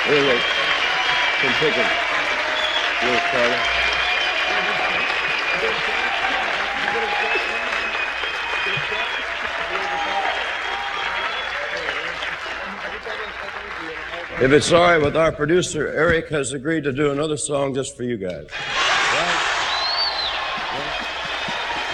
Here, wait. Can take it. Here's Carla. If it's all right with our producer, Eric has agreed to do another song just for you guys.